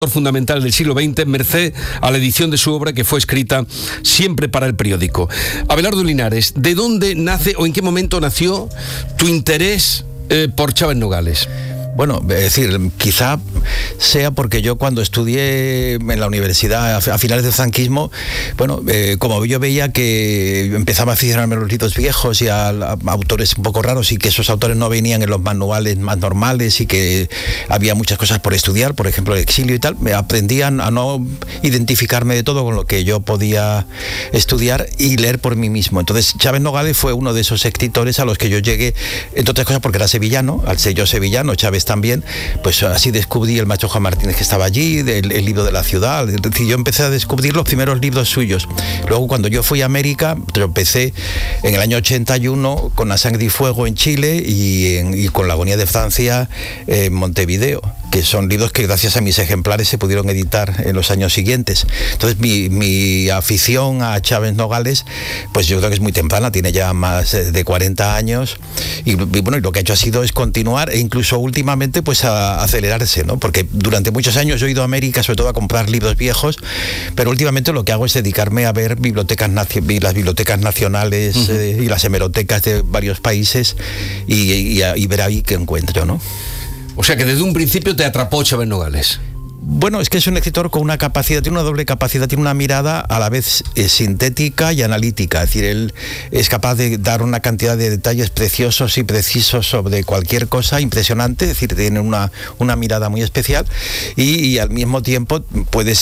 fundamental del siglo XX, merced a la edición de su obra que fue escrita siempre para el periódico. Abelardo Linares, ¿de dónde nace o en qué momento nació tu interés por Chávez Nogales? Bueno, es decir, quizá sea porque yo cuando estudié en la universidad a finales del franquismo, bueno, como yo veía que empezaba a aficionarme a los libros viejos y a autores un poco raros y que esos autores no venían en los manuales más normales y que había muchas cosas por estudiar, por ejemplo el exilio y tal, me aprendían a no identificarme de todo con lo que yo podía estudiar y leer por mí mismo. Entonces Chávez Nogales fue uno de esos escritores a los que yo llegué, entre otras cosas porque era sevillano, al ser yo sevillano, Chávez también, pues así descubrí el maestro Juan Martínez que estaba allí, el libro de la ciudad, es decir, yo empecé a descubrir los primeros libros suyos. Luego cuando yo fui a América, tropecé en el año 81 con A Sangre y Fuego en Chile y con La Agonía de Francia en Montevideo, que son libros que gracias a mis ejemplares se pudieron editar en los años siguientes. Entonces mi afición a Chávez Nogales, pues yo creo que es muy temprana, tiene ya más de 40 años y bueno, y lo que ha hecho ha sido es continuar e incluso últimamente pues a acelerarse, ¿no? Porque durante muchos años yo he ido a América sobre todo a comprar libros viejos, pero últimamente lo que hago es dedicarme a ver las bibliotecas nacionales y las hemerotecas de varios países y ver ahí qué encuentro, ¿no? O sea que desde un principio te atrapó Chávez Nogales. Bueno, es que es un escritor con una capacidad, tiene una doble capacidad, tiene una mirada a la vez sintética y analítica, es decir, él es capaz de dar una cantidad de detalles preciosos y precisos sobre cualquier cosa impresionante, es decir, tiene una mirada muy especial y al mismo tiempo puede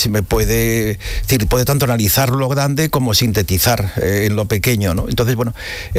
tanto analizar lo grande como sintetizar en lo pequeño, ¿no? Entonces, bueno,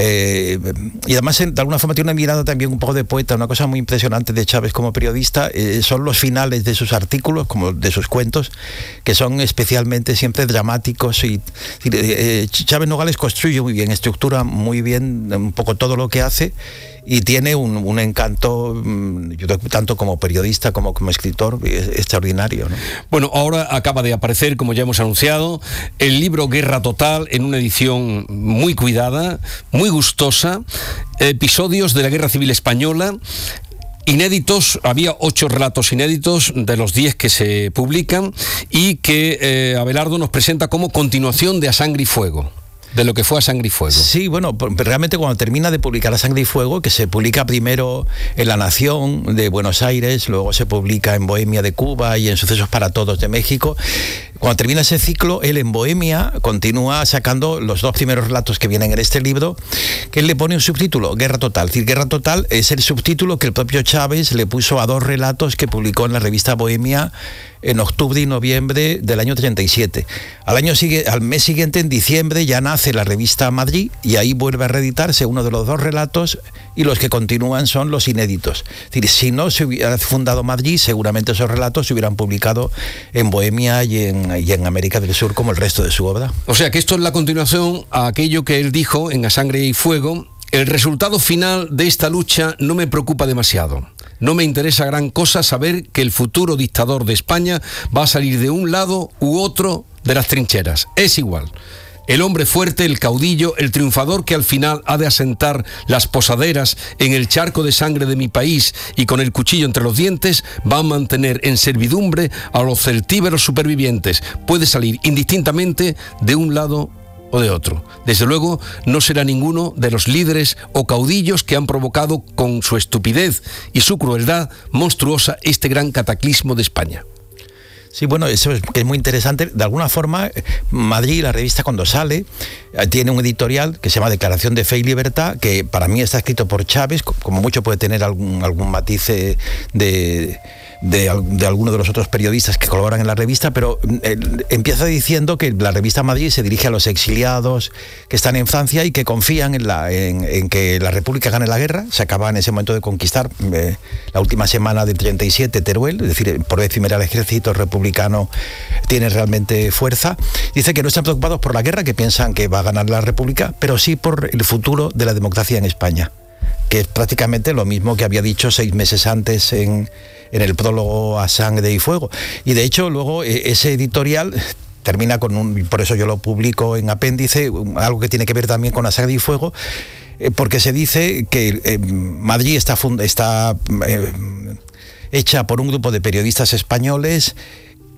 y además de alguna forma tiene una mirada también un poco de poeta, una cosa muy impresionante de Chávez como periodista, son los finales de sus artículos, como de sus cuentos, que son especialmente siempre dramáticos y Chávez Nogales construye muy bien, estructura muy bien un poco todo lo que hace y tiene un encanto, yo creo, tanto como periodista como escritor, extraordinario, ¿no? Bueno, ahora acaba de aparecer, como ya hemos anunciado, el libro Guerra Total en una edición muy cuidada, muy gustosa, episodios de la Guerra Civil Española, inéditos. Había 8 relatos inéditos de los 10 que se publican y que Abelardo nos presenta como continuación de A Sangre y Fuego, de lo que fue A Sangre y Fuego. Sí, bueno, realmente cuando termina de publicar A Sangre y Fuego, que se publica primero en La Nación de Buenos Aires, luego se publica en Bohemia de Cuba y en Sucesos para Todos de México, cuando termina ese ciclo, él en Bohemia continúa sacando los 2 primeros relatos que vienen en este libro, que él le pone un subtítulo, Guerra Total. Es decir, Guerra Total es el subtítulo que el propio Chávez le puso a 2 relatos que publicó en la revista Bohemia en octubre y noviembre del año 37. Al mes siguiente, en diciembre, ya nace la revista Madrid y ahí vuelve a reeditarse uno de los 2 relatos y los que continúan son los inéditos. Es decir, si no se hubiera fundado Madrid, seguramente esos relatos se hubieran publicado en Bohemia y en América del Sur como el resto de su obra. O sea que esto es la continuación a aquello que él dijo en A Sangre y Fuego: el resultado final de esta lucha no me preocupa demasiado. No me interesa gran cosa saber que el futuro dictador de España va a salir de un lado u otro de las trincheras. Es igual. El hombre fuerte, el caudillo, el triunfador que al final ha de asentar las posaderas en el charco de sangre de mi país y con el cuchillo entre los dientes, va a mantener en servidumbre a los celtíberos supervivientes. Puede salir indistintamente de un lado o de otro. Desde luego, no será ninguno de los líderes o caudillos que han provocado con su estupidez y su crueldad monstruosa este gran cataclismo de España. Sí, bueno, eso es muy interesante. De alguna forma, Madrid, la revista cuando sale, tiene un editorial que se llama Declaración de Fe y Libertad, que para mí está escrito por Chávez, como mucho puede tener algún matiz de alguno de los otros periodistas que colaboran en la revista, pero empieza diciendo que la revista Madrid se dirige a los exiliados que están en Francia y que confían en que la República gane la guerra. Se acaba en ese momento de conquistar la última semana del 37 Teruel, es decir, por vez primera el ejército republicano tiene realmente fuerza. Dice que no están preocupados por la guerra, que piensan que va a ganar la República, pero sí por el futuro de la democracia en España, que es prácticamente lo mismo que había dicho 6 meses antes en el prólogo A Sangre y Fuego. Y de hecho luego ese editorial termina con por eso yo lo publico en apéndice, algo que tiene que ver también con A Sangre y Fuego, porque se dice que Madrid está hecha por un grupo de periodistas españoles